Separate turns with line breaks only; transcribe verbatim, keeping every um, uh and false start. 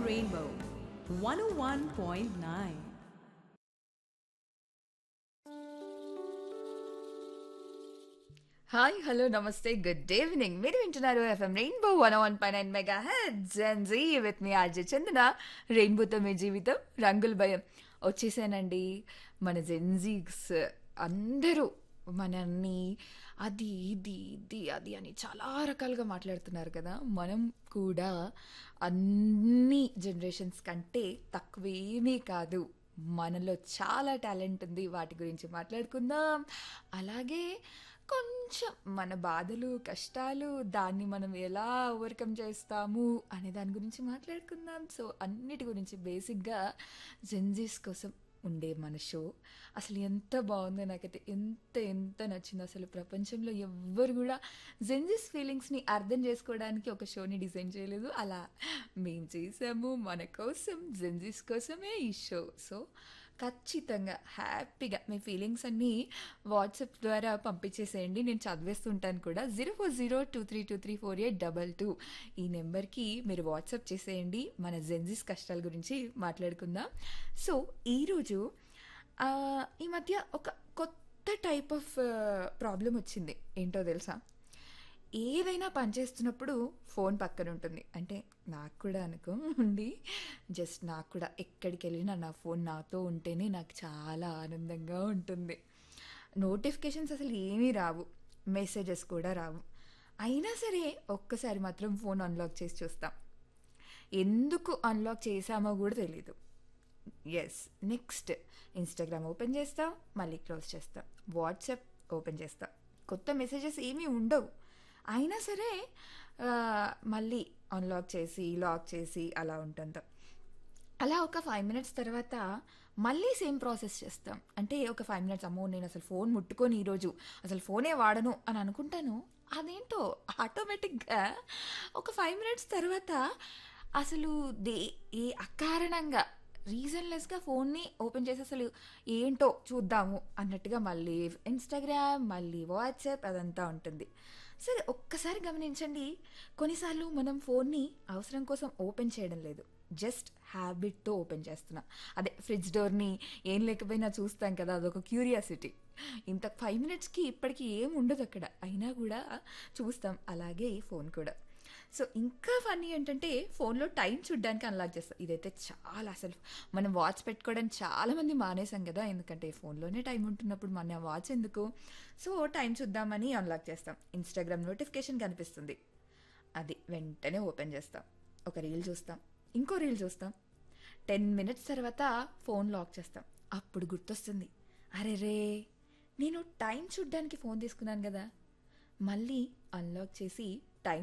Rainbow one oh one point nine.
Hi hello నమస్తే good evening మీరు వింటున్నారు FM rainbow one one pi nine mega heads and G with me RJ చందన రెయిన్బోతో మీ జీవితం రంగుల భయం వచ్చేసానండి. మన జెన్జీస్ అందరూ మనల్ని అది ఇది ఇది అది అని చాలా రకాలుగా మాట్లాడుతున్నారు కదా. మనం కూడా అన్ని జనరేషన్స్ కంటే తక్కువేమీ కాదు. మనలో చాలా టాలెంట్ ఉంది, వాటి గురించి మాట్లాడుకుందాం. అలాగే కొంచెం మన బాధలు కష్టాలు దాన్ని మనం ఎలా ఓవర్కమ్ చేస్తాము అనే దాని గురించి మాట్లాడుకుందాం. సో అన్నిటి గురించి బేసిక్గా జెన్జీస్ కోసం ఉండే మన షో అసలు ఎంత బాగుందో, నాకైతే ఎంత ఎంత నచ్చిందో. అసలు ప్రపంచంలో ఎవ్వరు కూడా జెన్జీస్ ఫీలింగ్స్ని అర్థం చేసుకోవడానికి ఒక షోని డిజైన్ చేయలేదు. అలా మేము చేసాము మన కోసం, జెన్జీస్ కోసమే ఈ షో. సో ఖచ్చితంగా హ్యాపీగా మీ ఫీలింగ్స్ అన్నీ వాట్సాప్ ద్వారా పంపించేసేయండి, నేను చదివేస్తుంటాను కూడా. Zero four zero two three two three four eight double two ఈ నెంబర్కి మీరు వాట్సాప్ చేసేయండి. మన జెన్జీస్ కష్టాల గురించి మాట్లాడుకుందాం. సో ఈరోజు ఆ, ఈ మధ్య ఒక కొత్త టైప్ ఆఫ్ ప్రాబ్లం వచ్చింది. ఏంటో తెలుసా? ఏదైనా పని చేస్తున్నప్పుడు ఫోన్ పక్కన ఉంటుంది. అంటే నాకు కూడా అనుకోండి, జస్ట్ నాకు కూడా ఎక్కడికి వెళ్ళినా నా ఫోన్ నాతో ఉంటేనే నాకు చాలా ఆనందంగా ఉంటుంది. నోటిఫికేషన్స్ అసలు ఏమీ రావు, మెసేజెస్ కూడా రావు. అయినా సరే ఒక్కసారి మాత్రం ఫోన్ అన్లాక్ చేసి చూస్తాం. ఎందుకు అన్లాక్ చేసామో కూడా తెలీదు. ఎస్, నెక్స్ట్ ఇన్స్టాగ్రామ్ ఓపెన్ చేస్తాం, మళ్ళీ క్లోజ్ చేస్తాం. వాట్సాప్ ఓపెన్ చేస్తాం, కొత్త మెసేజెస్ ఏమీ ఉండవు. అయినా సరే ఆ, మళ్ళీ అన్లాక్ చేసి లాక్ చేసి అలా ఉంటుంది. అలా ఒక ఫైవ్ మినిట్స్ తర్వాత మళ్ళీ సేమ్ ప్రాసెస్ చేస్తాం. అంటే ఒక ఫైవ్ మినిట్స్ అమ్మో నేను అసలు ఫోన్ ముట్టుకొని ఈరోజు అసలు ఫోనే వాడను అని అనుకుంటాను. అదేంటో ఆటోమేటిక్గా ఒక ఫైవ్ మినిట్స్ తర్వాత అసలు దే ఏ అకారణంగా రీజన్లెస్గా ఫోన్ని ఓపెన్ చేసి అసలు ఏంటో చూద్దాము అన్నట్టుగా మళ్ళీ ఇన్స్టాగ్రామ్, మళ్ళీ వాట్సాప్ అదంతా ఉంటుంది. సరే ఒక్కసారి గమనించండి, కొన్నిసార్లు మనం ఫోన్ని అవసరం కోసం ఓపెన్ చేయడం లేదు, జస్ట్ హ్యాబిట్తో ఓపెన్ చేస్తున్నాం. అదే ఫ్రిడ్జ్ డోర్ని ఏం లేకపోయినా చూస్తాం కదా, అదొక క్యూరియాసిటీ. ఇంత ఫైవ్ మినిట్స్కి ఇప్పటికీ ఏం ఉండదు అక్కడ, అయినా కూడా చూస్తాం. అలాగే ఈ ఫోన్ కూడా. సో ఇంకా ఫన్నీ ఏంటంటే ఫోన్లో టైం చూడడానికి అన్లాక్ చేస్తాం. ఇదైతే చాలా అసలు మనం వాచ్ పెట్టుకోవడం చాలామంది మానేసాం కదా, ఎందుకంటే ఫోన్లోనే టైం ఉంటున్నప్పుడు మన వాచ్ ఎందుకు. సో టైం చూద్దామని అన్లాక్ చేస్తాం. ఇన్స్టాగ్రామ్ నోటిఫికేషన్ కనిపిస్తుంది, అది వెంటనే ఓపెన్ చేస్తాం. ఒక రీల్ చూస్తాం, ఇంకో రీల్ చూస్తాం. టెన్ మినిట్స్ తర్వాత ఫోన్ లాక్ చేస్తాం. అప్పుడు గుర్తొస్తుంది, అరే రే నేను టైం చూడ్డానికి ఫోన్ తీసుకున్నాను కదా. మళ్ళీ అన్లాక్ చేసి